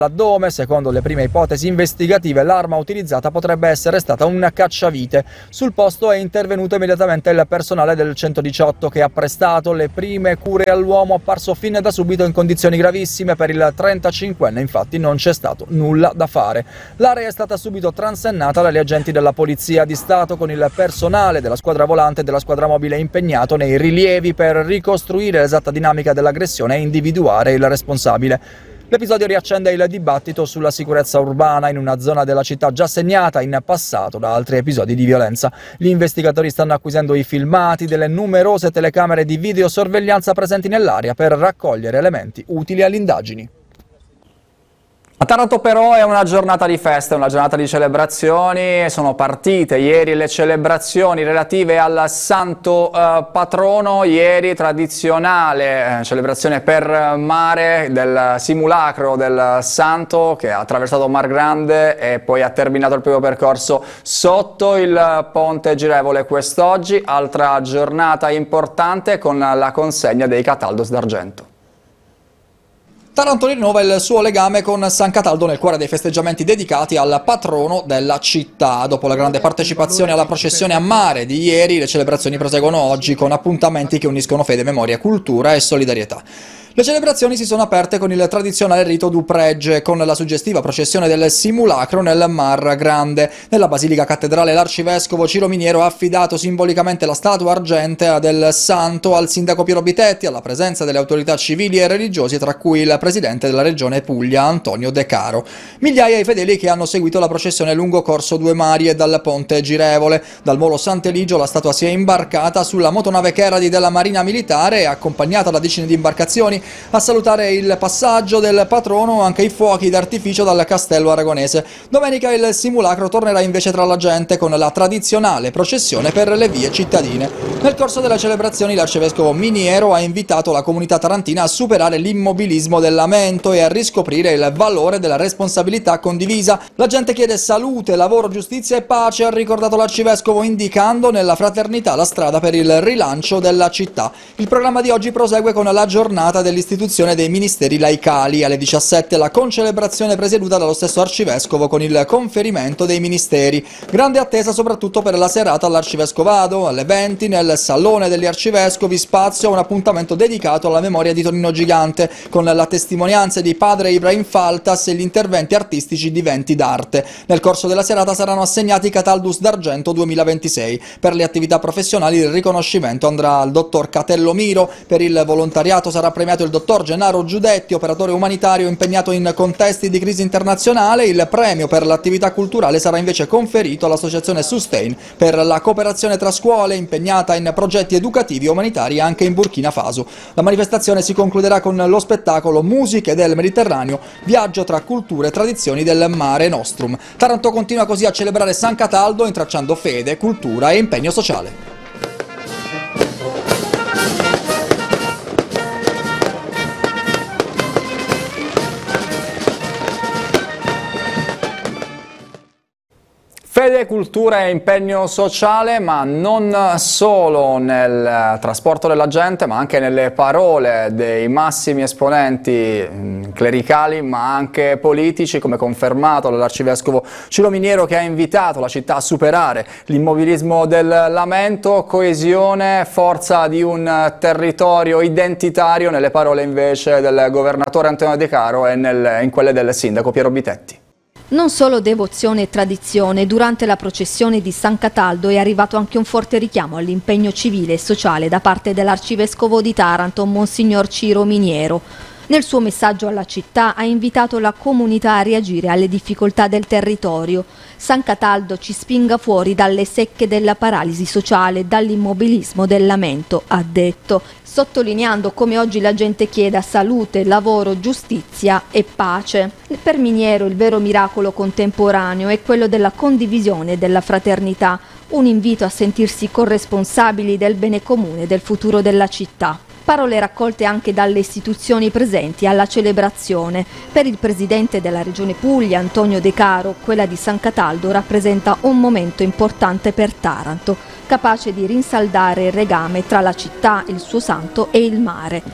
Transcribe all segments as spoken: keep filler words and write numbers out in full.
Laddove, secondo le prime ipotesi investigative, l'arma utilizzata potrebbe essere stata un cacciavite. Sul posto è intervenuto immediatamente il personale del centodiciotto che ha prestato le prime cure all'uomo, apparso fin da subito in condizioni gravissime. Per il trentacinquenne infatti non c'è stato nulla da fare. L'area è stata subito transennata dagli agenti della Polizia di Stato, con il personale della squadra volante e della squadra mobile impegnato nei rilievi per ricostruire l'esatta dinamica dell'aggressione e individuare il responsabile. L'episodio riaccende il dibattito sulla sicurezza urbana in una zona della città già segnata in passato da altri episodi di violenza. Gli investigatori stanno acquisendo i filmati delle numerose telecamere di videosorveglianza presenti nell'area per raccogliere elementi utili alle indagini. A Taranto però è una giornata di festa, una giornata di celebrazioni. Sono partite ieri le celebrazioni relative al santo eh, patrono. Ieri tradizionale eh, celebrazione per mare del simulacro del santo che ha attraversato Mar Grande e poi ha terminato il primo percorso sotto il ponte girevole quest'oggi. Altra giornata importante con la consegna dei Cataldos d'argento. Taranto rinnova il suo legame con San Cataldo nel cuore dei festeggiamenti dedicati al patrono della città. Dopo la grande partecipazione alla processione a mare di ieri, le celebrazioni proseguono oggi con appuntamenti che uniscono fede, memoria, cultura e solidarietà. Le celebrazioni si sono aperte con il tradizionale rito du Prege, con la suggestiva processione del simulacro nel Mar Grande. Nella Basilica Cattedrale l'arcivescovo Ciro Miniero ha affidato simbolicamente la statua argentea del santo al sindaco Piero Bitetti, alla presenza delle autorità civili e religiose, tra cui il presidente della regione Puglia, Antonio De Caro. Migliaia i fedeli che hanno seguito la processione lungo Corso Due Mari e dal ponte girevole. Dal molo Sant'Eligio la statua si è imbarcata sulla motonave Cheradi della Marina Militare e, accompagnata da decine di imbarcazioni, a salutare il passaggio del patrono anche i fuochi d'artificio dal castello aragonese. Domenica il simulacro tornerà invece tra la gente con la tradizionale processione per le vie cittadine. Nel corso delle celebrazioni l'arcivescovo Miniero ha invitato la comunità tarantina a superare l'immobilismo del lamento e a riscoprire il valore della responsabilità condivisa. La gente chiede salute, lavoro, giustizia e pace, ha ricordato l'arcivescovo, indicando nella fraternità la strada per il rilancio della città. Il programma di oggi prosegue con la giornata dell'istituzione dei ministeri laicali. Alle diciassette la concelebrazione presieduta dallo stesso arcivescovo con il conferimento dei ministeri. Grande attesa soprattutto per la serata all'arcivescovado. Alle venti nel Salone degli Arcivescovi spazio a un appuntamento dedicato alla memoria di Tonino Gigante, con la testimonianza di padre Ibrahim Faltas e gli interventi artistici di Venti d'Arte. Nel corso della serata saranno assegnati i Cataldus d'argento duemilaventisei. Per le attività professionali il riconoscimento andrà al dottor Catello Miro, per il volontariato sarà premiato il dottor Gennaro Giudetti, operatore umanitario impegnato in contesti di crisi internazionale. Il premio per l'attività culturale sarà invece conferito all'associazione Sustain per la cooperazione tra scuole impegnata in progetti educativi e umanitari anche in Burkina Faso. La manifestazione si concluderà con lo spettacolo Musiche del Mediterraneo, viaggio tra culture e tradizioni del Mare Nostrum. Taranto continua così a celebrare San Cataldo intracciando fede, cultura e impegno sociale. Fede, cultura e impegno sociale, ma non solo nel trasporto della gente, ma anche nelle parole dei massimi esponenti clericali, ma anche politici, come confermato dall'arcivescovo Ciro Miniero, che ha invitato la città a superare l'immobilismo del lamento. Coesione, forza di un territorio identitario, nelle parole invece del governatore Antonio De Caro e nel, in quelle del sindaco Piero Bitetti. Non solo devozione e tradizione, durante la processione di San Cataldo è arrivato anche un forte richiamo all'impegno civile e sociale da parte dell'arcivescovo di Taranto, Monsignor Ciro Miniero. Nel suo messaggio alla città ha invitato la comunità a reagire alle difficoltà del territorio. San Cataldo ci spinga fuori dalle secche della paralisi sociale, dall'immobilismo del lamento, ha detto, sottolineando come oggi la gente chieda salute, lavoro, giustizia e pace. Per Miniero il vero miracolo contemporaneo è quello della condivisione e della fraternità, un invito a sentirsi corresponsabili del bene comune del futuro della città. Parole raccolte anche dalle istituzioni presenti alla celebrazione. Per il presidente della Regione Puglia, Antonio De Caro, quella di San Cataldo rappresenta un momento importante per Taranto, capace di rinsaldare il legame tra la città, il suo santo e il mare.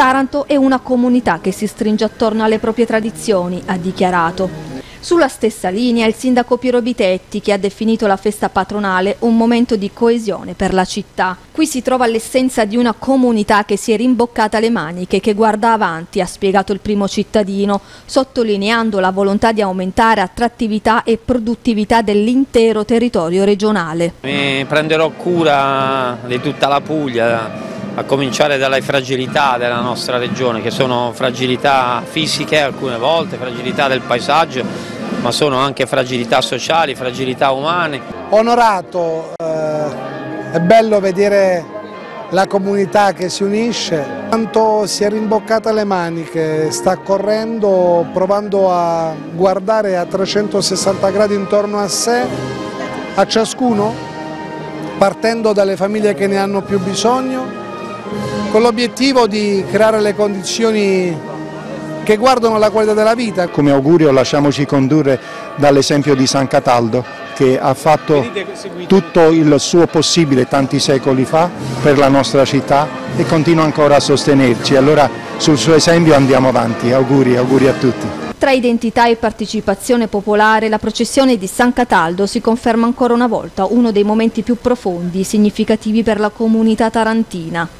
Taranto è una comunità che si stringe attorno alle proprie tradizioni, ha dichiarato. Sulla stessa linea il sindaco Piero Bitetti, che ha definito la festa patronale un momento di coesione per la città. Qui si trova l'essenza di una comunità che si è rimboccata le maniche, che guarda avanti, ha spiegato il primo cittadino, sottolineando la volontà di aumentare attrattività e produttività dell'intero territorio regionale. Mi prenderò cura di tutta la Puglia, a cominciare dalle fragilità della nostra regione, che sono fragilità fisiche alcune volte, fragilità del paesaggio, ma sono anche fragilità sociali, fragilità umane. Onorato, eh, è bello vedere la comunità che si unisce, quanto si è rimboccata le maniche, sta correndo, provando a guardare a trecentosessanta gradi intorno a sé, a ciascuno, partendo dalle famiglie che ne hanno più bisogno, con l'obiettivo di creare le condizioni che guardano la qualità della vita. Come augurio lasciamoci condurre dall'esempio di San Cataldo, che ha fatto tutto il suo possibile tanti secoli fa per la nostra città e continua ancora a sostenerci. Allora sul suo esempio andiamo avanti. Auguri, auguri a tutti. Tra identità e partecipazione popolare, la processione di San Cataldo si conferma ancora una volta uno dei momenti più profondi e significativi per la comunità tarantina.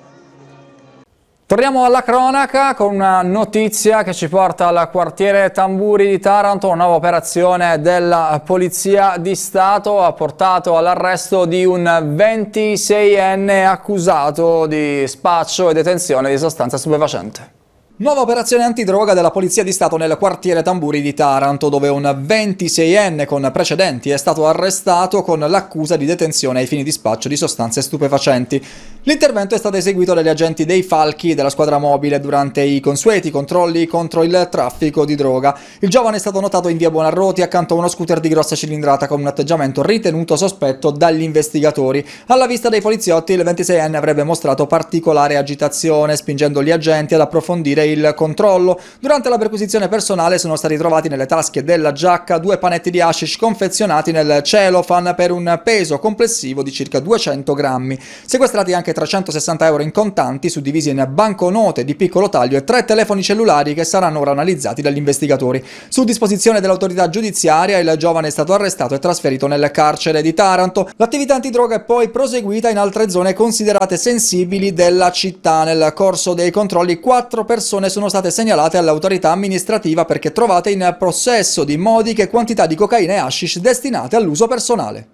Torniamo alla cronaca con una notizia che ci porta al quartiere Tamburi di Taranto. Una nuova operazione della Polizia di Stato ha portato all'arresto di un ventiseienne accusato di spaccio e detenzione di sostanza stupefacente. Nuova operazione antidroga della Polizia di Stato nel quartiere Tamburi di Taranto, dove un ventiseienne con precedenti è stato arrestato con l'accusa di detenzione ai fini di spaccio di sostanze stupefacenti. L'intervento è stato eseguito dagli agenti dei Falchi della squadra mobile durante i consueti controlli contro il traffico di droga. Il giovane è stato notato in via Buonarroti accanto a uno scooter di grossa cilindrata con un atteggiamento ritenuto sospetto dagli investigatori. Alla vista dei poliziotti il ventiseienne avrebbe mostrato particolare agitazione, spingendo gli agenti ad approfondire il controllo. Durante la perquisizione personale sono stati trovati nelle tasche della giacca due panetti di hashish confezionati nel cellophane per un peso complessivo di circa duecento grammi. Sequestrati anche trecentosessanta euro in contanti suddivisi in banconote di piccolo taglio e tre telefoni cellulari che saranno ora analizzati dagli investigatori. Su disposizione dell'autorità giudiziaria il giovane è stato arrestato e trasferito nel carcere di Taranto. L'attività antidroga è poi proseguita in altre zone considerate sensibili della città. Nel corso dei controlli quattro persone sono state segnalate all'autorità amministrativa perché trovate in possesso di modiche quantità di cocaina e hashish destinate all'uso personale.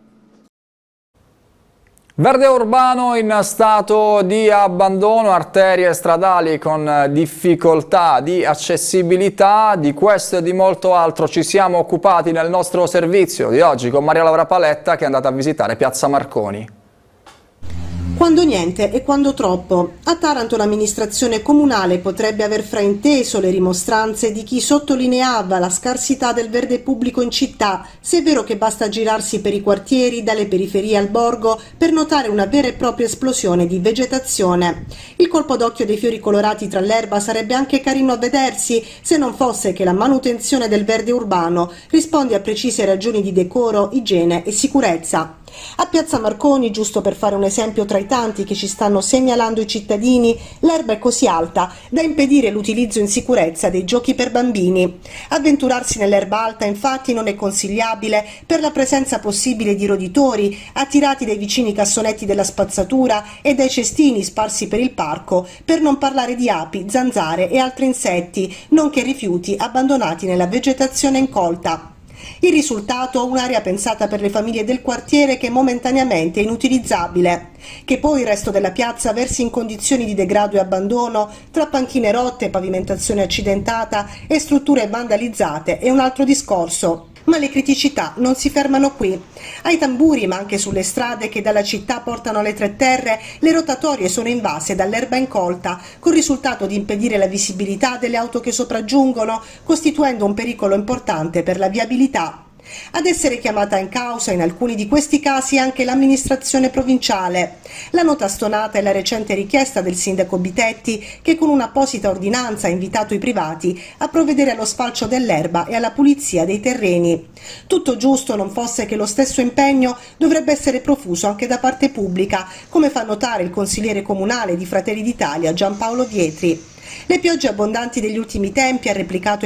Verde urbano in stato di abbandono, arterie stradali con difficoltà di accessibilità. Di questo e di molto altro ci siamo occupati nel nostro servizio di oggi con Maria Laura Paletta, che è andata a visitare Piazza Marconi. Quando niente e quando troppo. A Taranto l'amministrazione comunale potrebbe aver frainteso le rimostranze di chi sottolineava la scarsità del verde pubblico in città, se è vero che basta girarsi per i quartieri, dalle periferie al borgo, per notare una vera e propria esplosione di vegetazione. Il colpo d'occhio dei fiori colorati tra l'erba sarebbe anche carino a vedersi, se non fosse che la manutenzione del verde urbano risponde a precise ragioni di decoro, igiene e sicurezza. A Piazza Marconi, giusto per fare un esempio tra i tanti che ci stanno segnalando i cittadini, l'erba è così alta da impedire l'utilizzo in sicurezza dei giochi per bambini. Avventurarsi nell'erba alta infatti non è consigliabile per la presenza possibile di roditori attirati dai vicini cassonetti della spazzatura e dai cestini sparsi per il parco, per non parlare di api, zanzare e altri insetti, nonché rifiuti abbandonati nella vegetazione incolta. Il risultato, un'area pensata per le famiglie del quartiere che momentaneamente è inutilizzabile. Che poi il resto della piazza versi in condizioni di degrado e abbandono, tra panchine rotte, pavimentazione accidentata e strutture vandalizzate, è un altro discorso. Ma le criticità non si fermano qui. Ai Tamburi, ma anche sulle strade che dalla città portano alle Tre Terre, le rotatorie sono invase dall'erba incolta, col risultato di impedire la visibilità delle auto che sopraggiungono, costituendo un pericolo importante per la viabilità. Ad essere chiamata in causa in alcuni di questi casi anche l'amministrazione provinciale. La nota stonata è la recente richiesta del sindaco Bitetti, che con un'apposita ordinanza ha invitato i privati a provvedere allo sfalcio dell'erba e alla pulizia dei terreni. Tutto giusto non fosse che lo stesso impegno dovrebbe essere profuso anche da parte pubblica, come fa notare il consigliere comunale di Fratelli d'Italia Giampaolo Vietri. Le piogge abbondanti degli ultimi tempi, ha replicato